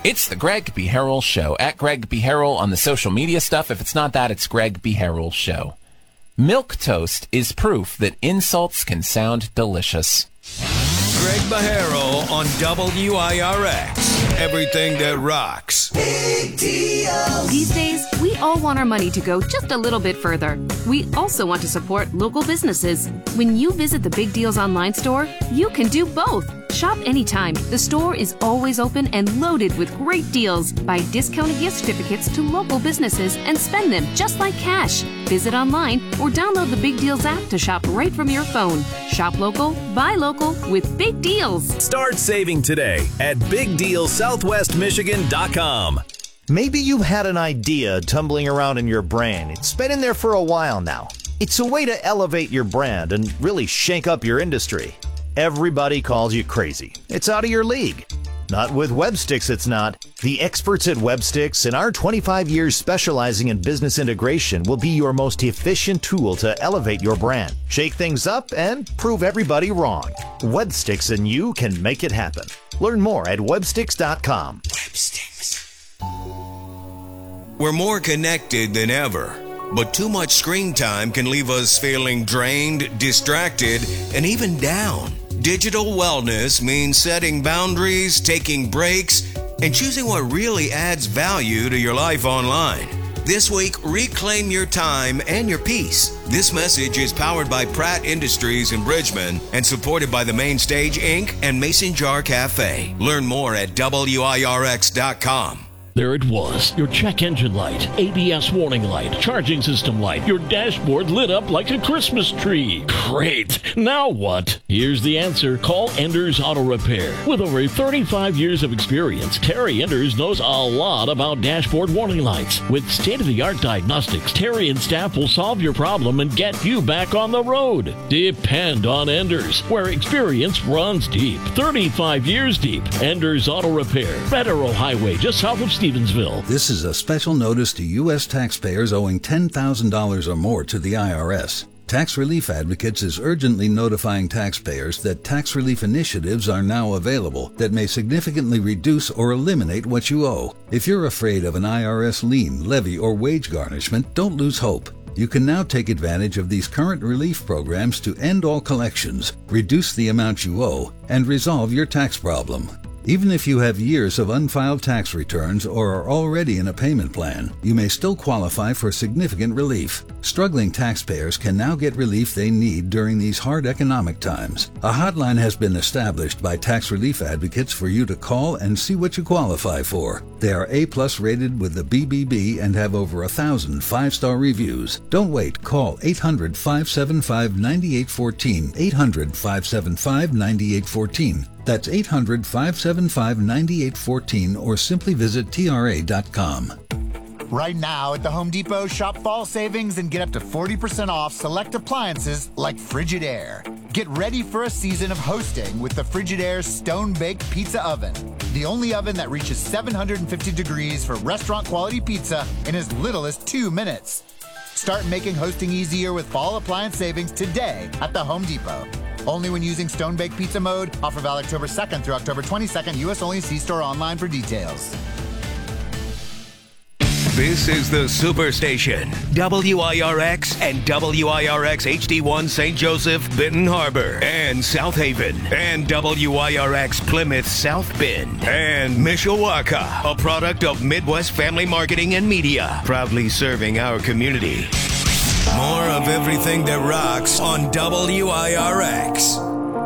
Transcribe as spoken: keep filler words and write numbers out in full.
It's the Greg B. Harrell Show. At Greg B. Harrell on the social media stuff. If it's not that, it's Greg B. Harrell Show. Milk toast is proof that insults can sound delicious. Greg Baharo on W I R X. Everything that rocks. Big deals. These days, we all want our money to go just a little bit further. We also want to support local businesses. When you visit the Big Deals online store, you can do both. Shop anytime. The store is always open and loaded with great deals. Buy discounted gift certificates to local businesses and spend them just like cash. Visit online or download the Big Deals app to shop right from your phone. Shop local, buy local with Big Deals. Start saving today at big deal southwest michigan dot com. Maybe you've had an idea tumbling around in your brain. It's been in there for a while now. It's a way to elevate your brand and really shake up your industry. Everybody calls you crazy. It's out of your league. Not with Websticks, it's not. The experts at Websticks and our twenty-five years specializing in business integration will be your most efficient tool to elevate your brand, shake things up, and prove everybody wrong. Websticks and you can make it happen. Learn more at websticks dot com. Websticks. We're more connected than ever, but too much screen time can leave us feeling drained, distracted, and even down. Digital wellness means setting boundaries, taking breaks, and choosing what really adds value to your life online. This week, reclaim your time and your peace. This message is powered by Pratt Industries in Bridgman and supported by the Mainstage Incorporated and Mason Jar Cafe. Learn more at W I R X dot com. There it was, your check engine light, A B S warning light, charging system light, your dashboard lit up like a Christmas tree. Great. Now what? Here's the answer. Call Enders Auto Repair. With over thirty-five years of experience, Terry Enders knows a lot about dashboard warning lights. With state-of-the-art diagnostics, Terry and staff will solve your problem and get you back on the road. Depend on Enders, where experience runs deep. thirty-five years deep. Enders Auto Repair. Federal Highway, just south of Stevensville. This is a special notice to U S taxpayers owing ten thousand dollars or more to the I R S. Tax Relief Advocates is urgently notifying taxpayers that tax relief initiatives are now available that may significantly reduce or eliminate what you owe. If you're afraid of an I R S lien, levy, or wage garnishment, don't lose hope. You can now take advantage of these current relief programs to end all collections, reduce the amount you owe, and resolve your tax problem. Even if you have years of unfiled tax returns or are already in a payment plan, you may still qualify for significant relief. Struggling taxpayers can now get relief they need during these hard economic times. A hotline has been established by Tax Relief Advocates for you to call and see what you qualify for. They are A-plus rated with the B B B and have over a thousand five-star reviews. Don't wait. Call eight hundred, five seven five, nine eight one four, eight hundred, five seven five, nine eight one four. That's eight hundred, five seven five, nine eight one four or simply visit T R A dot com. Right now at the Home Depot, shop fall savings and get up to forty percent off select appliances like Frigidaire. Get ready for a season of hosting with the Frigidaire Stone-Baked Pizza Oven. The only oven that reaches seven hundred fifty degrees for restaurant-quality pizza in as little as two minutes. Start making hosting easier with fall appliance savings today at the Home Depot. Only when using Stone Baked Pizza mode. Offer valid October second through October twenty-second. U S only. See store online for details. This is the Superstation, W I R X and W I R X H D one Saint Joseph, Benton Harbor, and South Haven, and W I R X Plymouth South Bend, and Mishawaka, a product of Midwest Family Marketing and Media, proudly serving our community. More of everything that rocks on W I R X.